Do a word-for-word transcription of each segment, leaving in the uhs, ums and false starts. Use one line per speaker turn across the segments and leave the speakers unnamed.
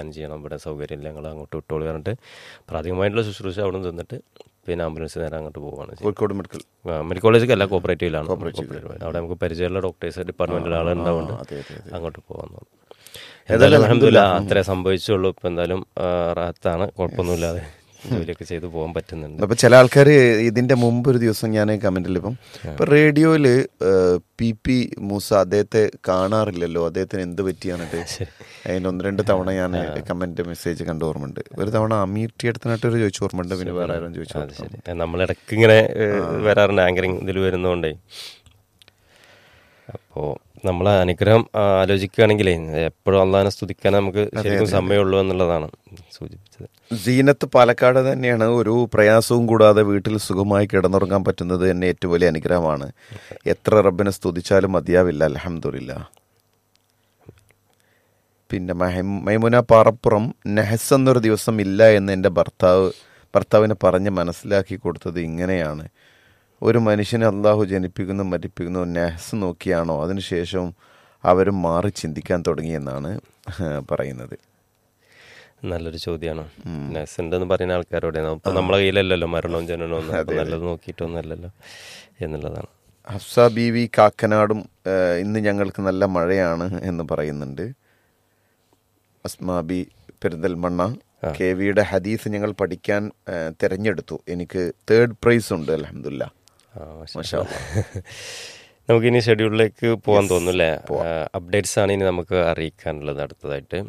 Scan ചെയ്യണം, ഇവിടെ സൗകര്യമില്ല, ഞങ്ങൾ അങ്ങോട്ട് വിട്ടോളൂ പറഞ്ഞിട്ട് പ്രാഥമികമായിട്ടുള്ള ശുശ്രൂഷ അവിടെ നിന്ന് തന്നിട്ട് പിന്നെ ആംബുലൻസ് നേരെ അങ്ങോട്ട് പോവുകയാണ്.
കോഴിക്കോട് മെഡിക്കൽ
മെഡിക്കൽ കോളേജൊക്കെ അല്ല, കോപ്പറേറ്റീവിലാണ്. അവിടെ നമുക്ക് പരിചയമുള്ള ഡോക്ടേഴ്സ് ഡിപ്പാർട്ട്മെൻറ്റിലെ ആളുണ്ടാവുകൊണ്ട് അങ്ങോട്ട് പോകാൻ തോന്നും. എന്തായാലും അൽഹംദുലില്ലാ അത്രേ സംഭവിച്ചുള്ളൂ. ഇപ്പം എന്തായാലും റാത്താണ്, കുഴപ്പമൊന്നുമില്ലാതെ ജോലിയൊക്കെ ചെയ്ത് പോകാൻ പറ്റുന്നുണ്ട്.
അപ്പം ചില ആൾക്കാർ ഇതിൻ്റെ മുമ്പ് ഒരു ദിവസം ഞാൻ കമൻറ്റിൽ ഇപ്പം ഇപ്പം റേഡിയോയിൽ പി പി മൂസ അദ്ദേഹത്തെ കാണാറില്ലല്ലോ, അദ്ദേഹത്തിന് എന്ത് പറ്റിയാന്നിട്ട് അതിന് ഒന്ന് രണ്ട് തവണ ഞാൻ കമൻറ്റ് മെസ്സേജ് കണ്ട ഓർമ്മയുണ്ട്. ഒരു തവണ അമീർ ടി അടുത്തനായിട്ട് ഒരു ചോദിച്ചു ഓർമ്മയുണ്ട്, പിന്നെ വേറെ ആരും ചോദിച്ചു.
നമ്മളിടയ്ക്ക് ഇങ്ങനെ വരാറുണ്ട് ആങ്കറിങ് ഇതിൽ വരുന്നതുകൊണ്ടേ. അപ്പോൾ നമ്മൾ അനുഗ്രഹം ആലോചിക്കുകയാണെങ്കിലേ എപ്പോഴും അള്ളാഹിനെ സ്തുതിക്കാൻ നമുക്ക് ശരിക്കും സമയമുള്ളൂ എന്നുള്ളതാണ് സൂചിപ്പിച്ചത്.
സീനത്ത് പാലക്കാട് തന്നെയാണ്. ഒരു പ്രയാസവും കൂടാതെ വീട്ടിൽ സുഖമായി കിടന്നുറങ്ങാൻ പറ്റുന്നത് തന്നെ ഏറ്റവും വലിയ അനുഗ്രഹമാണ്. എത്ര റബ്ബിനെ സ്തുതിച്ചാലും മതിയാവില്ല. അൽഹംദുലില്ലാ. പിന്നെ മൈമുന പാറപ്പുറം നെഹസ് എന്നൊരു ദിവസം ഇല്ല എന്ന് എൻ്റെ ഭർത്താവ് ഭർത്താവിനെ പറഞ്ഞ് മനസ്സിലാക്കി കൊടുത്തത് ഇങ്ങനെയാണ്: ഒരു മനുഷ്യനെ അള്ളാഹു ജനിപ്പിക്കുന്നു മരിപ്പിക്കുന്നു നെഹസ് നോക്കിയാണോ? അതിനുശേഷം അവരും മാറി ചിന്തിക്കാൻ തുടങ്ങിയെന്നാണ് പറയുന്നത്.
നല്ലൊരു ചോദ്യമാണ്. നെഹസ് ഉണ്ടെന്ന് പറയുന്ന ആൾക്കാരോടെ ഇപ്പം നമ്മളെ കയ്യിലല്ലല്ലോ മരണവും ജനനവും ഒന്നും, നല്ലത് നോക്കിയിട്ടൊന്നും അല്ലല്ലോ എന്നുള്ളതാണ്.
ഹഫ്സ ബി വി കാക്കനാടും ഇന്ന് ഞങ്ങൾക്ക് നല്ല മഴയാണ് എന്ന് പറയുന്നുണ്ട്. അസ്മാ ബി പെരിന്തൽമണ്ണ കെ വിയുടെ ഹദീസ് ഞങ്ങൾ പഠിക്കാൻ തിരഞ്ഞെടുത്തു, എനിക്ക് തേർഡ് പ്രൈസ് ഉണ്ട്. അൽഹംദുലില്ലാ.
നമുക്കിനി ഷെഡ്യൂളിലേക്ക് പോകാൻ തോന്നുന്നു. അപ്ഡേറ്റ്സ് ആണ് ഇനി നമുക്ക് അറിയിക്കാനുള്ളത്. അടുത്തതായിട്ട്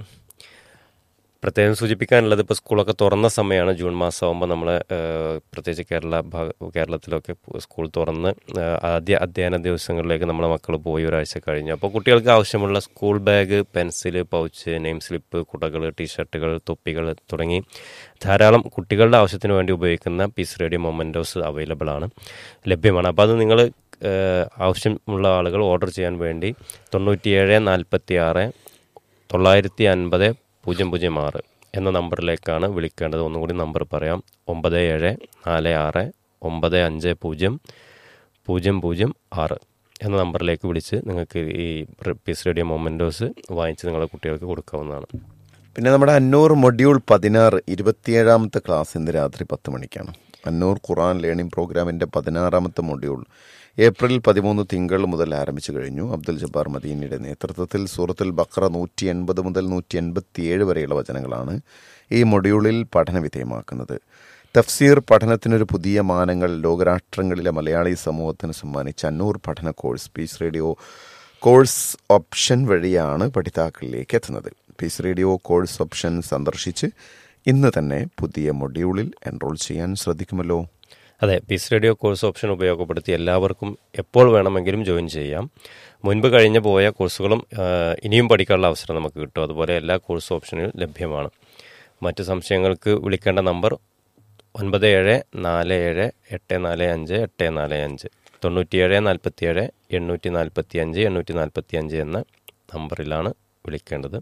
പ്രത്യേകം സൂചിപ്പിക്കാനുള്ളത്, ഇപ്പോൾ സ്കൂളൊക്കെ തുറന്ന സമയമാണ്. ജൂൺ മാസം ആകുമ്പോൾ നമ്മൾ പ്രത്യേകിച്ച് കേരള ഭാഗ കേരളത്തിലൊക്കെ സ്കൂൾ തുറന്ന് ആദ്യ അധ്യയന ദിവസങ്ങളിലേക്ക് നമ്മളെ മക്കൾ പോയി ഒരാഴ്ച കഴിഞ്ഞു. അപ്പോൾ കുട്ടികൾക്ക് ആവശ്യമുള്ള school bag, pencil, pouch, name slip, കുടകൾ, ടീഷർട്ടുകൾ, തൊപ്പികൾ തുടങ്ങി ധാരാളം കുട്ടികളുടെ ആവശ്യത്തിന് വേണ്ടി ഉപയോഗിക്കുന്ന പീസ് റേഡിയോ മൊമെൻറ്റോസ് അവൈലബിൾ ആണ്, ലഭ്യമാണ്. അപ്പോൾ അത് നിങ്ങൾ ആവശ്യമുള്ള ആളുകൾ ഓർഡർ ചെയ്യാൻ വേണ്ടി തൊണ്ണൂറ്റിയേഴ് നാൽപ്പത്തി ആറ് തൊള്ളായിരത്തി അൻപത് പൂജ്യം പൂജ്യം ആറ് എന്ന നമ്പറിലേക്കാണ് വിളിക്കേണ്ടത്. ഒന്നുകൂടി നമ്പർ പറയാം: ഒമ്പത് ഏഴ് നാല് ആറ് ഒമ്പത് അഞ്ച് പൂജ്യം പൂജ്യം പൂജ്യം ആറ് എന്ന നമ്പറിലേക്ക് വിളിച്ച് നിങ്ങൾക്ക് ഈ പീസ് റേഡിയോ മൊമെൻറ്റോസ് വാങ്ങിച്ച് നിങ്ങളുടെ കുട്ടികൾക്ക് കൊടുക്കാവുന്നതാണ്.
പിന്നെ നമ്മുടെ അന്നൂർ മൊഡ്യൂൾ പതിനാറ് ഇരുപത്തിയേഴാമത്തെ ക്ലാസ് ഇന്ന് രാത്രി പത്ത് മണിക്കാണ്. അന്നൂർ ഖുർആൻ ലേണിംഗ് പ്രോഗ്രാമിൻ്റെ പതിനാറാമത്തെ മൊഡ്യൂൾ ഏപ്രിൽ പതിമൂന്ന് തിങ്കൾ മുതൽ ആരംഭിച്ചു കഴിഞ്ഞു. അബ്ദുൽ ജബ്ബാർ മദീനിയുടെ നേതൃത്വത്തിൽ സൂറത്തുൽ ബഖറ നൂറ്റി എൺപത് മുതൽ നൂറ്റി എൺപത്തി ഏഴ് വരെയുള്ള വചനങ്ങളാണ് ഈ മൊഡ്യൂളിൽ പഠനവിധേയമാക്കുന്നത്. തഫ്സീർ പഠനത്തിനൊരു പുതിയ മാനങ്ങൾ ലോകരാഷ്ട്രങ്ങളിലെ മലയാളി സമൂഹത്തിന് സമ്മാനിച്ച അന്നൂർ പഠന course piece radio course option വഴിയാണ് പഠിതാക്കളിലേക്ക് എത്തുന്നത്. പീസ് റേഡിയോ കോഴ്സ് ഓപ്ഷൻ സന്ദർശിച്ച് ഇന്ന് തന്നെ പുതിയ മൊഡ്യൂളിൽ എൻറോൾ ചെയ്യാൻ ശ്രദ്ധിക്കുമല്ലോ.
അതെ, പീസ് റേഡിയോ കോഴ്സ് ഓപ്ഷൻ ഉപയോഗപ്പെടുത്തി എല്ലാവർക്കും എപ്പോൾ വേണമെങ്കിലും ജോയിൻ ചെയ്യാം. മുൻപ് കഴിഞ്ഞു പോയ കോഴ്സുകളും ഇനിയും പഠിക്കാനുള്ള അവസരം നമുക്ക് കിട്ടും. അതുപോലെ എല്ലാ കോഴ്സ് ഓപ്ഷനും ലഭ്യമാണ്. മറ്റ് സംശയങ്ങൾക്ക് വിളിക്കേണ്ട നമ്പർ ഒൻപത് ഏഴ് നാല് ഏഴ് എട്ട് നാല് അഞ്ച് എട്ട് നാല് അഞ്ച് തൊണ്ണൂറ്റിയേഴ് നാൽപ്പത്തി ഏഴ് എണ്ണൂറ്റി നാൽപ്പത്തി അഞ്ച് എണ്ണൂറ്റി നാൽപ്പത്തി അഞ്ച് എന്ന നമ്പറിലാണ് വിളിക്കേണ്ടത്.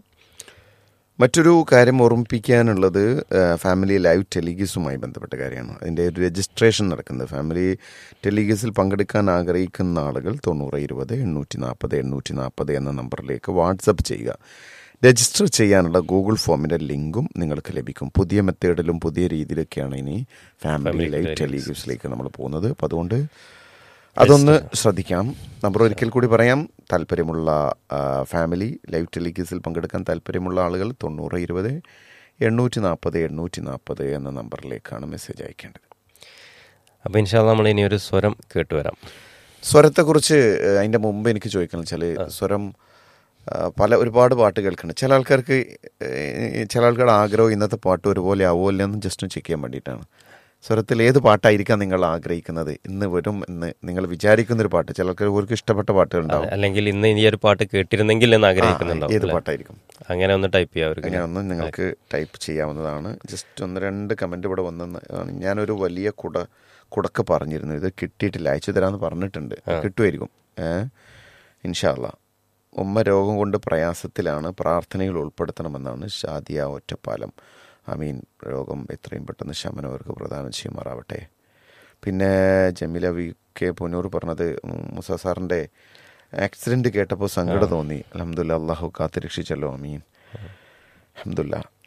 മറ്റൊരു കാര്യം ഓർമ്മിപ്പിക്കാനുള്ളത് ഫാമിലി ലൈവ് ടെലിഗീസുമായി ബന്ധപ്പെട്ട കാര്യമാണ്. അതിൻ്റെ ഒരു രജിസ്ട്രേഷൻ നടക്കുന്നത്. ഫാമിലി ടെലിഗീസിൽ പങ്കെടുക്കാൻ ആഗ്രഹിക്കുന്ന ആളുകൾ തൊണ്ണൂറ് ഇരുപത് എണ്ണൂറ്റി നാൽപ്പത് എണ്ണൂറ്റി നാൽപ്പത് എന്ന നമ്പറിലേക്ക് വാട്സപ്പ് ചെയ്യുക. രജിസ്റ്റർ ചെയ്യാനുള്ള ഗൂഗിൾ ഫോമിൻ്റെ ലിങ്കും നിങ്ങൾക്ക് ലഭിക്കും. പുതിയ മെത്തേഡിലും പുതിയ രീതിയിലൊക്കെയാണ് ഇനി ഫാമിലി ലൈവ് ടെലിഗീസിലേക്ക് നമ്മൾ പോകുന്നത്. അപ്പോൾ അതുകൊണ്ട് അതൊന്ന് ശ്രദ്ധിക്കാം. നമ്പർ ഒരിക്കൽ കൂടി പറയാം: താല്പര്യമുള്ള ഫാമിലി ലൈവ് ടെലിഗീസിൽ പങ്കെടുക്കാൻ താല്പര്യമുള്ള ആളുകൾ തൊണ്ണൂറ് ഇരുപത് എണ്ണൂറ്റി നാൽപ്പത് എണ്ണൂറ്റി നാൽപ്പത് എന്ന നമ്പറിലേക്കാണ് മെസ്സേജ് അയക്കേണ്ടത്.
അപ്പോൾ ഇൻഷാ അല്ലാഹ് നമ്മൾ ഇനി ഒരു സ്വരം കേട്ടുവരാം.
സ്വരത്തെക്കുറിച്ച് അതിൻ്റെ മുമ്പ് എനിക്ക് ചോദിക്കണം വെച്ചാൽ, സ്വരം പല ഒരുപാട് പാട്ട് കേൾക്കുന്നുണ്ട്. ചില ആൾക്കാർക്ക് ചില ആൾക്കാരുടെ ആഗ്രഹം ഇന്നത്തെ പാട്ട് ഒരുപോലെ ആവുമല്ലോ എന്ന് ജസ്റ്റ് ചെക്ക് ചെയ്യാൻ വേണ്ടിയിട്ടാണ്. സ്വരത്തിൽ ഏത് പാട്ടായിരിക്കാം നിങ്ങൾ ആഗ്രഹിക്കുന്നത്? ഇന്ന് വരും എന്ന് നിങ്ങൾ വിചാരിക്കുന്നൊരു പാട്ട്. ചിലർക്ക് അവർക്ക് ഇഷ്ടപ്പെട്ട പാട്ടുകളുണ്ടാവും,
അല്ലെങ്കിൽ ഇന്ന് ഈ ഒരു പാട്ട് കേട്ടിരുന്നെങ്കിൽ എന്ന് ആഗ്രഹിക്കുന്നുണ്ടാവും.
ഏത് പാട്ടായിരിക്കും?
അങ്ങനെ ഒന്ന് ടൈപ്പ് ചെയ്യാം.
അങ്ങനെ ഒന്ന് നിങ്ങൾക്ക് ടൈപ്പ് ചെയ്യാവുന്നതാണ്. ജസ്റ്റ് ഒന്ന് രണ്ട് കമൻറ്റ് ഇവിടെ വന്നെന്ന്. ഞാനൊരു വലിയ കുട കുടക്ക് പറഞ്ഞിരുന്നു, ഇത് കിട്ടിയിട്ടില്ല, അയച്ചു തരാമെന്ന് പറഞ്ഞിട്ടുണ്ട്. കിട്ടുമായിരിക്കും ഇൻഷാ അല്ലാഹ്. ഉമ്മ രോഗം കൊണ്ട് പ്രയാസത്തിലാണ്, പ്രാർത്ഥനയിൽ ഉൾപ്പെടുത്തണമെന്നാണ് ഷാദിയ ഒറ്റപ്പാലം. അമീൻ, രോഗം എത്രയും പെട്ടെന്ന് ശമനം അവർക്ക് പ്രദാനം ചെയ്യുമാറാവട്ടെ. പിന്നെ ജമീല വി കെ പുനൂർ പറഞ്ഞത്, മുസ സാറിൻ്റെ ആക്സിഡൻറ്റ് കേട്ടപ്പോൾ സങ്കടം തോന്നി. അൽഹംദുലില്ലാ, അള്ളാഹു കാത്ത് രക്ഷിച്ചല്ലോ. അമീൻ. അൽഹംദുലില്ലാ.